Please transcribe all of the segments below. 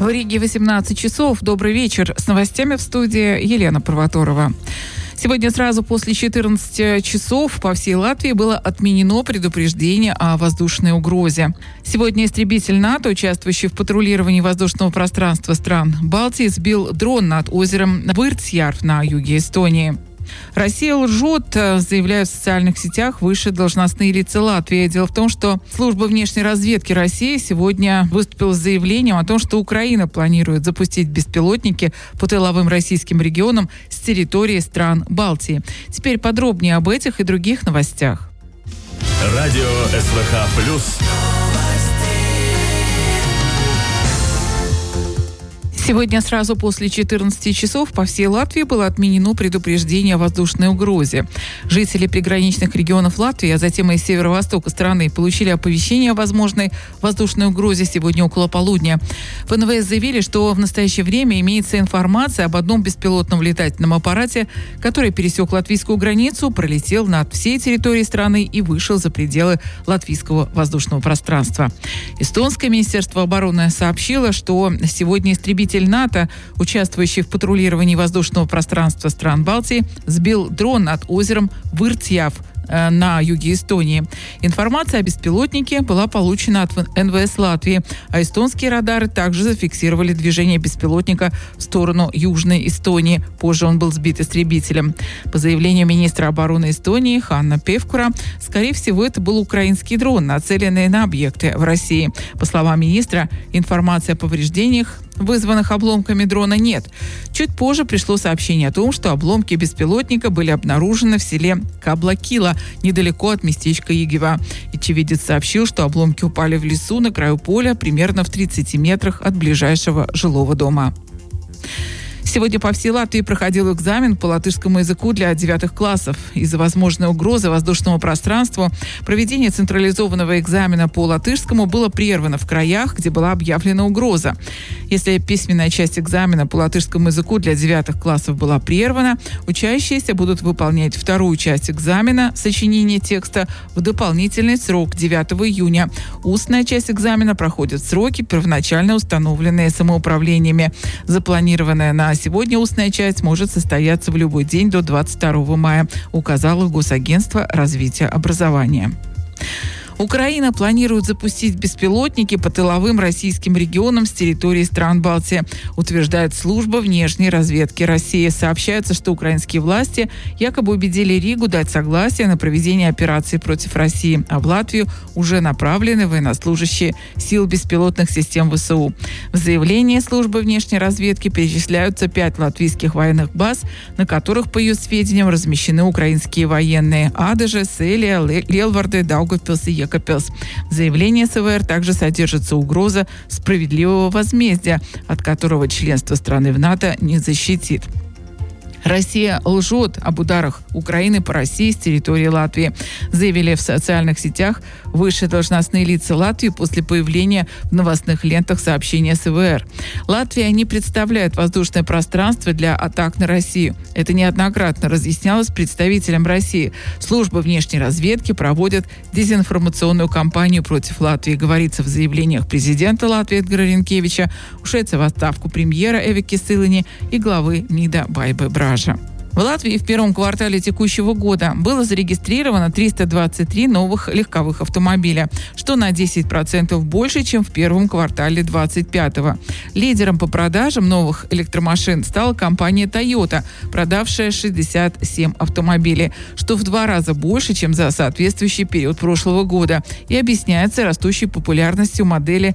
В Риге 18 часов. Добрый вечер. С новостями в студии Елена Провоторова. Сегодня сразу после 14 часов по всей Латвии было отменено предупреждение о воздушной угрозе. Сегодня истребитель НАТО, участвующий в патрулировании воздушного пространства стран Балтии, сбил дрон над озером Выртсярв на юге Эстонии. Россия лжет, заявляют в социальных сетях высшие должностные лица Латвии. Дело в том, что служба внешней разведки России сегодня выступила с заявлением о том, что Украина планирует запустить беспилотники по тыловым российским регионам с территории стран Балтии. Теперь подробнее об этих и других новостях. Радио СВХ+. Сегодня сразу после 14 часов по всей Латвии было отменено предупреждение о воздушной угрозе. Жители приграничных регионов Латвии, а затем и северо-востока страны, получили оповещение о возможной воздушной угрозе сегодня около полудня. В НВС заявили, что в настоящее время имеется информация об одном беспилотном летательном аппарате, который пересек латвийскую границу, пролетел над всей территорией страны и вышел за пределы латвийского воздушного пространства. Эстонское министерство обороны сообщило, что сегодня истребитель НАТО, участвующий в патрулировании воздушного пространства стран Балтии, сбил дрон над озером Выртсярв на юге Эстонии. Информация о беспилотнике была получена от НВС Латвии, а эстонские радары также зафиксировали движение беспилотника в сторону Южной Эстонии. Позже он был сбит истребителем. По заявлению министра обороны Эстонии Ханна Певкура, скорее всего, это был украинский дрон, нацеленный на объекты в России. По словам министра, информации о повреждениях, вызванных обломками дрона, нет. Чуть позже пришло сообщение о том, что обломки беспилотника были обнаружены в селе Каблакила, недалеко от местечка Игева. Очевидец сообщил, что обломки упали в лесу на краю поля, примерно в 30 метрах от ближайшего жилого дома. Сегодня по всей Латвии проходил экзамен по латышскому языку для 9 классов. Из-за возможной угрозы воздушному пространству проведение централизованного экзамена по латышскому было прервано в краях, где была объявлена угроза. Если письменная часть экзамена по латышскому языку для 9 классов была прервана, учащиеся будут выполнять вторую часть экзамена, сочинение текста, в дополнительный срок 9 июня. Устная часть экзамена проходит в сроки, первоначально установленные самоуправлениями. Запланированная на сегодня устная часть может состояться в любой день до 22 мая, указало Госагентство развития образования. Украина планирует запустить беспилотники по тыловым российским регионам с территории стран Балтии, утверждает служба внешней разведки России. Сообщается, что украинские власти якобы убедили Ригу дать согласие на проведение операции против России, а в Латвию уже направлены военнослужащие сил беспилотных систем ВСУ. В заявлении службы внешней разведки перечисляются 5 латвийских военных баз, на которых, по ее сведениям, размещены украинские военные: Адыжа, Селия, Лелварды, Даугавпилс и Екапелс. В заявлении СВР также содержится угроза справедливого возмездия, от которого членство страны в НАТО не защитит. Россия лжет об ударах Украины по России с территории Латвии, заявили в социальных сетях высшие должностные лица Латвии после появления в новостных лентах сообщения СВР. Латвия не представляет воздушное пространство для атак на Россию. Это неоднократно разъяснялось представителям России. Служба внешней разведки проводит дезинформационную кампанию против Латвии, говорится в заявлениях президента Латвии Эдгара Ринкевича, ушедшего в отставку премьера Эвики Силани и главы МИДа Байбы Бража. В Латвии в первом квартале текущего года было зарегистрировано 323 новых легковых автомобиля, что на 10% больше, чем в первом квартале 2025-го. Лидером по продажам новых электромашин стала компания Toyota, продавшая 67 автомобилей, что в 2 раза больше, чем за соответствующий период прошлого года, и объясняется растущей популярностью модели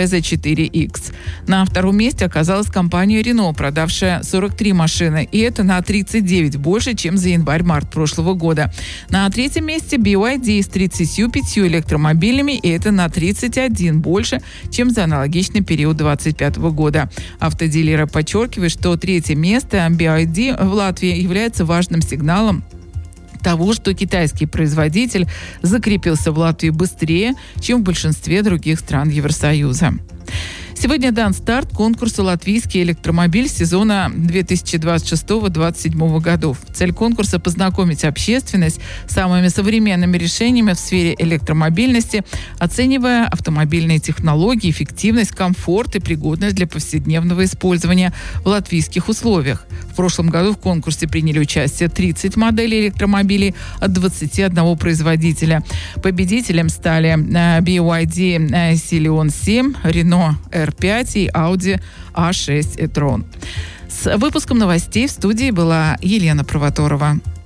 BZ4X. На втором месте оказалась компания Renault, продавшая 43 машины, и это на 39 больше, чем за январь-март прошлого года. На третьем месте BYD с 35 электромобилями, и это на 31 больше, чем за аналогичный период 2025 года. Автодилеры подчеркивают, что третье место BYD в Латвии является важным сигналом того, что китайский производитель закрепился в Латвии быстрее, чем в большинстве других стран Евросоюза. Сегодня дан старт конкурсу «Латвийский электромобиль» сезона 2026-2027 годов. Цель конкурса – познакомить общественность с самыми современными решениями в сфере электромобильности, оценивая автомобильные технологии, эффективность, комфорт и пригодность для повседневного использования в латвийских условиях. В прошлом году в конкурсе приняли участие 30 моделей электромобилей от 21 производителя. Победителем стали BYD Scion 7, Renault R5 и Audi A6 e-tron. С выпуском новостей в студии была Елена Провоторова.